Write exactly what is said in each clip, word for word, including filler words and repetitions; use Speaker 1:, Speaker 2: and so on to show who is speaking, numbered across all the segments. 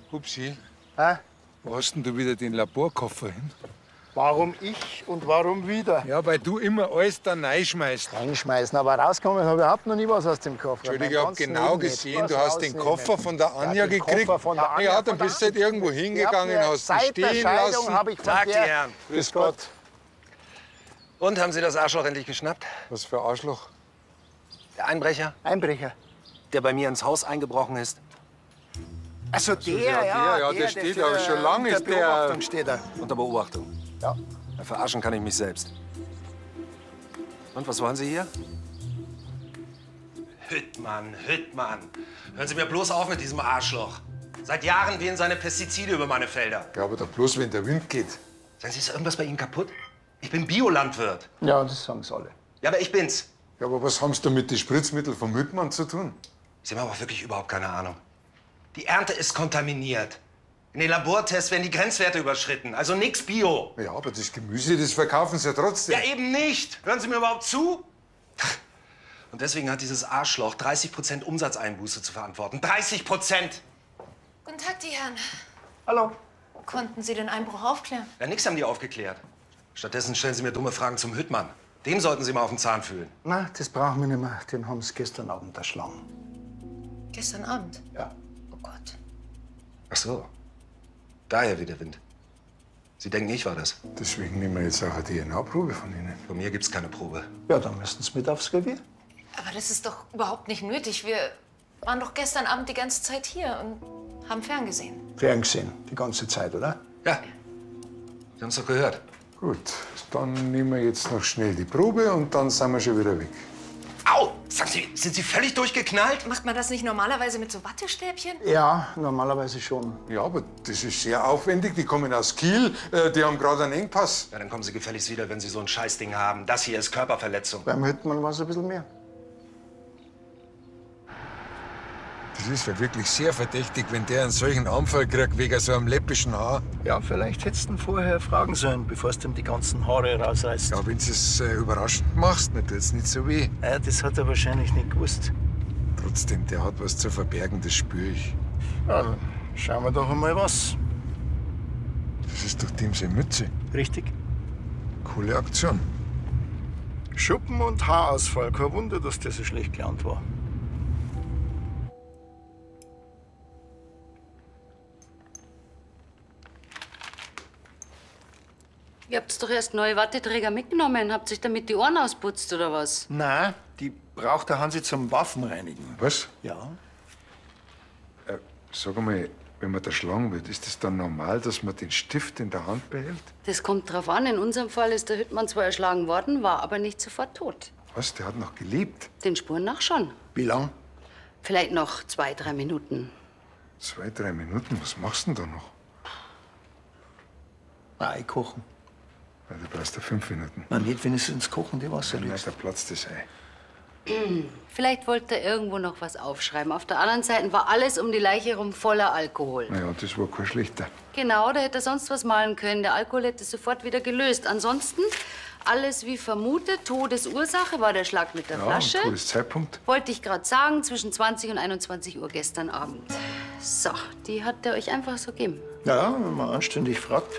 Speaker 1: Hupsi,
Speaker 2: Hä?
Speaker 1: wo hast denn du wieder den Laborkoffer hin?
Speaker 2: Warum ich und warum wieder?
Speaker 1: Ja, weil du immer alles da reinschmeißt.
Speaker 2: Reinschmeißen, aber rauskommen habe ich überhaupt noch nie was aus dem Koffer.
Speaker 1: Entschuldige, ich
Speaker 2: Mein
Speaker 1: hab
Speaker 2: ganzen
Speaker 1: genau
Speaker 2: Leben
Speaker 1: gesehen,
Speaker 2: nicht.
Speaker 1: du
Speaker 2: Was
Speaker 1: hast den
Speaker 2: rausnehmen.
Speaker 1: Koffer von der Anja
Speaker 2: Ja, den
Speaker 1: gekriegt.
Speaker 2: Koffer von der
Speaker 1: Ja,
Speaker 2: Anja,
Speaker 1: ja,
Speaker 2: von
Speaker 1: dann
Speaker 2: der
Speaker 1: bist du halt
Speaker 2: Anja.
Speaker 1: irgendwo
Speaker 2: Ich
Speaker 1: hingegangen,
Speaker 2: hab mir
Speaker 1: hast ihn
Speaker 2: seit der
Speaker 1: stehen
Speaker 2: Scheidung
Speaker 1: lassen.
Speaker 2: habe ich von
Speaker 3: Tag, die
Speaker 2: der...
Speaker 3: Herren.
Speaker 1: Grüß Gott.
Speaker 3: Und, haben Sie das Arschloch endlich geschnappt?
Speaker 1: Was für Arschloch?
Speaker 3: Der Einbrecher,
Speaker 2: Einbrecher.
Speaker 3: der bei mir ins Haus eingebrochen ist?
Speaker 2: Also der,
Speaker 1: ja,
Speaker 2: ja,
Speaker 1: der, ja, der steht aber schon lange
Speaker 2: unter
Speaker 1: ist der-
Speaker 2: Beobachtung steht er.
Speaker 3: Unter Beobachtung.
Speaker 2: Ja.
Speaker 3: Ja, verarschen kann ich mich selbst. Und, was wollen Sie hier? Hüttmann, Hüttmann. Hören Sie mir bloß auf mit diesem Arschloch. Seit Jahren wehen seine Pestizide über meine Felder.
Speaker 1: Ja, aber doch bloß, wenn der Wind geht.
Speaker 3: Sagen Sie, ist irgendwas bei Ihnen kaputt? Ich bin Biolandwirt.
Speaker 2: Ja, das sagen sie alle.
Speaker 3: Ja, aber ich bin's.
Speaker 1: Ja, aber was haben Sie da mit den Spritzmitteln vom Hüttmann zu tun?
Speaker 3: Sie haben aber wirklich überhaupt keine Ahnung. Die Ernte ist kontaminiert. In den Labortests werden die Grenzwerte überschritten. Also nix Bio.
Speaker 1: Ja, aber das Gemüse, das verkaufen Sie ja trotzdem.
Speaker 3: Ja, eben nicht. Hören Sie mir überhaupt zu? Und deswegen hat dieses Arschloch dreißig Prozent Umsatzeinbuße zu verantworten. dreißig Prozent!
Speaker 4: Guten Tag, die Herren.
Speaker 2: Hallo.
Speaker 4: Konnten Sie den Einbruch aufklären?
Speaker 3: Ja, nix haben die aufgeklärt. Stattdessen stellen Sie mir dumme Fragen zum Hüttmann. Dem sollten Sie mal auf den Zahn fühlen.
Speaker 2: Na, das brauchen wir nicht mehr. Den haben sie gestern Abend erschlagen.
Speaker 4: Gestern Abend?
Speaker 2: Ja.
Speaker 4: Oh Gott.
Speaker 3: Ach so. Daher weht der Wind. Sie denken, ich war das.
Speaker 1: Deswegen nehmen wir jetzt auch eine D N A-Probe von Ihnen.
Speaker 3: Von mir gibt's keine Probe.
Speaker 2: Ja, dann müssen sie mit aufs Revier.
Speaker 4: Aber das ist doch überhaupt nicht nötig. Wir waren doch gestern Abend die ganze Zeit hier und haben ferngesehen.
Speaker 2: Ferngesehen, die ganze Zeit, oder?
Speaker 3: Ja. Sie haben's doch gehört.
Speaker 1: Gut, dann nehmen wir jetzt noch schnell die Probe und dann sind wir schon wieder weg.
Speaker 3: Au! Sagen Sie, sind Sie völlig durchgeknallt?
Speaker 4: Macht man das nicht normalerweise mit so Wattestäbchen?
Speaker 2: Ja, normalerweise schon.
Speaker 1: Ja, aber das ist sehr aufwendig. Die kommen aus Kiel, äh, die haben gerade einen Engpass.
Speaker 3: Ja, dann kommen Sie gefälligst wieder, wenn Sie so ein Scheißding haben. Das hier ist Körperverletzung.
Speaker 2: Beim Hüttmann war es ein bisschen mehr.
Speaker 1: Das ist ja wirklich sehr verdächtig, wenn der einen solchen Anfall kriegt wegen so einem läppischen Haar.
Speaker 2: Ja, vielleicht hättest du ihn vorher fragen sollen, bevor du ihm die ganzen Haare rausreißt.
Speaker 1: Ja, wenn du es äh, überraschend machst, dann tut's nicht so weh.
Speaker 2: Ja, das hat er wahrscheinlich nicht gewusst.
Speaker 1: Trotzdem, der hat was zu verbergen, das spüre ich.
Speaker 2: Ja, dann schauen wir doch einmal was.
Speaker 1: Das ist doch dem seine Mütze.
Speaker 2: Richtig.
Speaker 1: Coole Aktion.
Speaker 2: Schuppen und Haarausfall. Kein Wunder, dass der so schlecht gelernt war.
Speaker 5: Ihr habt doch erst neue Watteträger mitgenommen. Habt sich damit die Ohren ausputzt, oder was?
Speaker 2: Nein, die braucht der Hansi zum Waffenreinigen.
Speaker 1: Was?
Speaker 2: Ja.
Speaker 1: Äh, sag mal, wenn man erschlagen wird, ist es dann normal, dass man den Stift in der Hand behält?
Speaker 5: Das kommt drauf an. In unserem Fall ist der Hüttmann zwar erschlagen worden, war aber nicht sofort tot.
Speaker 1: Was? Der hat noch gelebt?
Speaker 5: Den Spuren nach schon.
Speaker 2: Wie lang?
Speaker 5: Vielleicht noch zwei, drei Minuten.
Speaker 1: Zwei, drei Minuten? Was machst du denn da noch?
Speaker 2: Ei kochen.
Speaker 1: Ja, du brauchst ja fünf Minuten.
Speaker 2: Na, nicht, wenn es ins kochende Wasser
Speaker 1: Nein,
Speaker 2: legst.
Speaker 1: da platzt das Ei.
Speaker 5: Vielleicht wollte er irgendwo noch was aufschreiben. Auf der anderen Seite war alles um die Leiche herum voller Alkohol.
Speaker 1: Naja, das war kein schlechter.
Speaker 5: Genau, da hätte er sonst was malen können. Der Alkohol hätte sofort wieder gelöst. Ansonsten alles wie vermutet. Todesursache war der Schlag mit der
Speaker 1: Ja,
Speaker 5: Flasche.
Speaker 1: und Todeszeitpunkt.
Speaker 5: Wollte ich gerade sagen, zwischen zwanzig und einundzwanzig Uhr gestern Abend. So, die hat er euch einfach so gegeben.
Speaker 2: Ja, wenn man anständig fragt.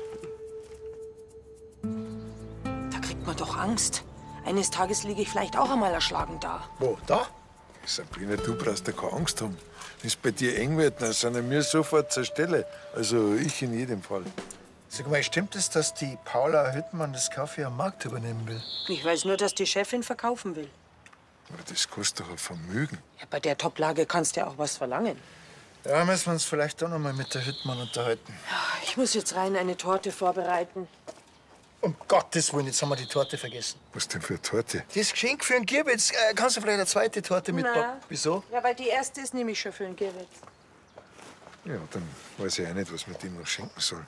Speaker 6: Da kriegt man doch Angst. Eines Tages liege ich vielleicht auch einmal erschlagen da.
Speaker 2: Wo? Da?
Speaker 1: Sabrina, du brauchst ja keine Angst haben. Wenn es bei dir eng wird, dann sind wir sofort zur Stelle. Also ich in jedem Fall.
Speaker 2: Sag mal, stimmt es, dass die Paula Hüttmann das Kaffee am Markt übernehmen will?
Speaker 6: Ich weiß nur, dass die Chefin verkaufen will.
Speaker 1: Aber das kostet doch ein Vermögen.
Speaker 6: Ja, bei der Toplage kannst du ja auch was verlangen.
Speaker 2: Ja, müssen wir uns vielleicht doch noch mal mit der Hüttmann unterhalten.
Speaker 6: Ich muss jetzt rein eine Torte vorbereiten.
Speaker 2: Um Gottes Willen, jetzt haben wir die Torte vergessen.
Speaker 1: Was denn für eine Torte?
Speaker 2: Das Geschenk für einen Gierbitz. Äh, kannst du vielleicht eine zweite Torte mitpacken?
Speaker 6: Na.
Speaker 2: Wieso?
Speaker 6: Ja, weil die erste ist nämlich schon für den Gerrit.
Speaker 1: Ja, dann weiß ich auch nicht, was wir dem noch schenken sollen.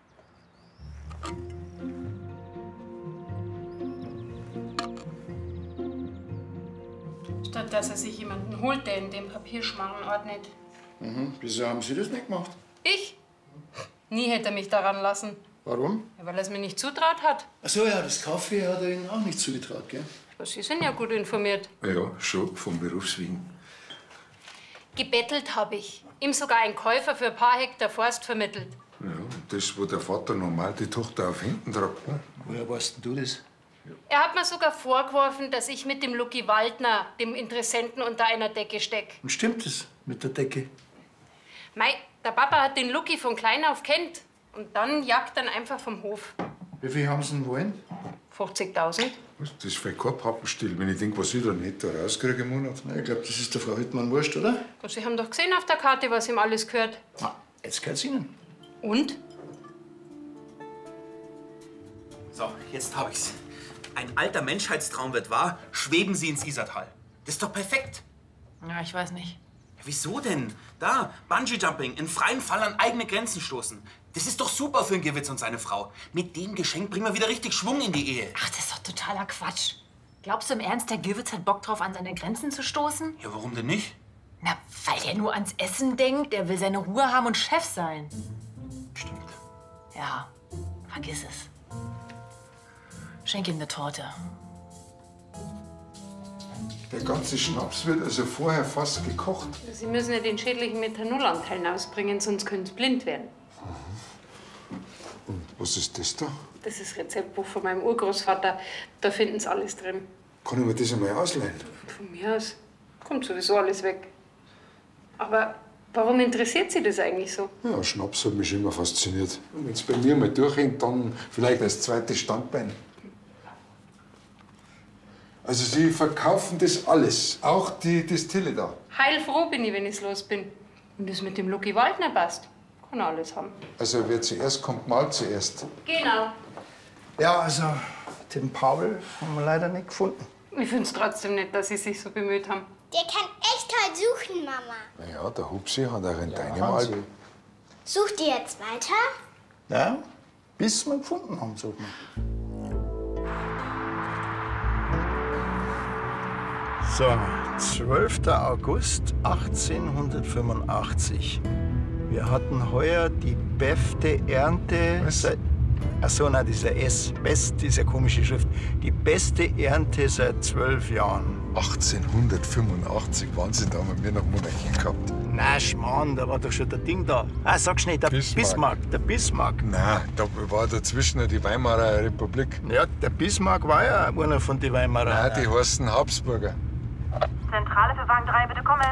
Speaker 7: Statt dass er sich jemanden holt, der in dem Papierschmarrn ordnet.
Speaker 2: Mhm. Wieso haben Sie das nicht gemacht?
Speaker 7: Ich? Nie hätte er mich daran lassen.
Speaker 2: Warum?
Speaker 7: Ja, weil er es mir nicht zutraut hat.
Speaker 2: Ach so, ja, das Kaffee hat er Ihnen auch nicht zugetraut, gell?
Speaker 7: Aber Sie sind ja gut informiert.
Speaker 1: Ja, schon, vom Berufswegen.
Speaker 7: Gebettelt habe ich. Ihm sogar ein Käufer für ein paar Hektar Forst vermittelt.
Speaker 1: Ja, das, wo der Vater normal die Tochter auf hinten tragt. Ne?
Speaker 2: Woher weißt denn du das?
Speaker 7: Er hat mir sogar vorgeworfen, dass ich mit dem Lucky Waldner, dem Interessenten, unter einer Decke steck.
Speaker 2: Und stimmt es mit der Decke?
Speaker 7: Mei, der Papa hat den Lucky von klein auf kennt. Und dann jagt dann einfach vom Hof.
Speaker 2: Wie viel haben Sie denn wollen?
Speaker 7: fünfzigtausend.
Speaker 1: Was, das ist für kein Pappenstiel, wenn ich denke, was ich da netto rauskriege im Monat.
Speaker 2: Na, ich glaube, das ist der Frau Hüttmann wurscht, oder?
Speaker 7: Und Sie haben doch gesehen auf der Karte, was ihm alles gehört.
Speaker 2: Na, jetzt gehört's Ihnen.
Speaker 7: Und?
Speaker 8: So, jetzt hab ich's. Ein alter Menschheitstraum wird wahr, schweben Sie ins Isartal. Das ist doch perfekt.
Speaker 6: Ja, ich weiß nicht.
Speaker 8: Ja, wieso denn? Da, Bungee-Jumping, in freiem Fall an eigene Grenzen stoßen. Das ist doch super für einen Gewitz und seine Frau. Mit dem Geschenk bringen wir wieder richtig Schwung in die Ehe.
Speaker 6: Ach, das ist doch totaler Quatsch. Glaubst du im Ernst, der Gewitz hat Bock drauf, an seine Grenzen zu stoßen?
Speaker 8: Ja, warum denn nicht?
Speaker 6: Na, weil der nur ans Essen denkt. Der will seine Ruhe haben und Chef sein.
Speaker 8: Stimmt.
Speaker 6: Ja, vergiss es. Schenk ihm eine Torte.
Speaker 1: Der ganze Schnaps wird also vorher fast gekocht.
Speaker 7: Sie müssen ja den schädlichen Methanolanteil ausbringen, sonst können Sie blind werden.
Speaker 1: Und was ist das da?
Speaker 7: Das ist das Rezeptbuch von meinem Urgroßvater. Da finden Sie alles drin.
Speaker 1: Kann ich mir das einmal ausleihen?
Speaker 7: Von mir aus kommt sowieso alles weg. Aber warum interessiert Sie das eigentlich so?
Speaker 1: Ja, Schnaps hat mich schon immer fasziniert. Wenn es bei mir mal durchhängt, dann vielleicht als zweites Standbein. Also Sie verkaufen das alles, auch die Distille da?
Speaker 7: Heilfroh bin ich, wenn ich los bin. Und das mit dem Lucky Waldner passt. Kann er alles haben.
Speaker 1: Also wer zuerst kommt, mal zuerst.
Speaker 7: Genau.
Speaker 2: Ja, also, den Paul haben wir leider nicht gefunden.
Speaker 7: Ich finde es trotzdem nett, dass Sie sich so bemüht haben.
Speaker 9: Der kann echt toll suchen, Mama.
Speaker 1: Na ja, der Hupsi hat auch in deinem
Speaker 2: Hansi.
Speaker 1: Alter.
Speaker 9: Sucht ihr jetzt weiter?
Speaker 2: Ja, bis wir ihn gefunden haben, sagt man. So, zwölfter August achtzehnhundertfünfundachtzig. Wir hatten heuer die beste Ernte seit... Ach so, nein, dieser S. Best, diese komische Schrift. Die beste Ernte seit zwölf Jahren.
Speaker 1: achtzehnhundertfünfundachtzig waren Sie da mit mir noch Monarchie gehabt?
Speaker 2: Na, Schmarrn, da war doch schon der Ding da. Ah, sag schnell, der
Speaker 1: Bismarck.
Speaker 2: Bismarck. Der Bismarck.
Speaker 1: Nein, da war dazwischen noch die Weimarer Republik.
Speaker 2: Ja, der Bismarck war ja einer von den Weimarer.
Speaker 1: Nein, die heißen Habsburger.
Speaker 10: Zentrale für Wagen drei, bitte kommen.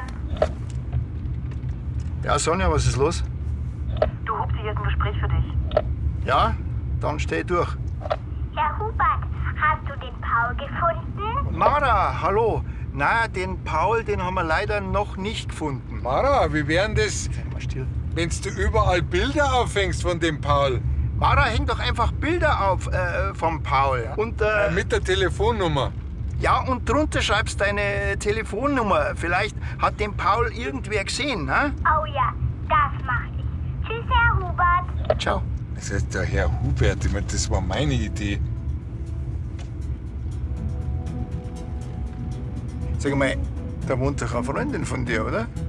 Speaker 2: Ja, Sonja, was ist los?
Speaker 10: Du, Hupsi, hier ist ein Gespräch für dich.
Speaker 2: Ja, dann steh durch.
Speaker 9: Herr Hubert, hast du den Paul gefunden?
Speaker 2: Mara, hallo. Na, den Paul, den haben wir leider noch nicht gefunden.
Speaker 1: Mara, wie wären das,
Speaker 2: Sei mal still.
Speaker 1: wenn du überall Bilder aufhängst von dem Paul?
Speaker 2: Mara, häng doch einfach Bilder auf äh, vom Paul. Und, äh,
Speaker 1: Mit der Telefonnummer.
Speaker 2: ja, und drunter schreibst deine Telefonnummer. Vielleicht hat den Paul irgendwer gesehen, ha?
Speaker 9: Oh ja, das mach ich. Tschüss, Herr Hubert.
Speaker 2: Ciao.
Speaker 1: Das heißt, der Herr Hubert, ich meine, das war meine Idee.
Speaker 2: Sag mal, da wohnt doch eine Freundin von dir, oder?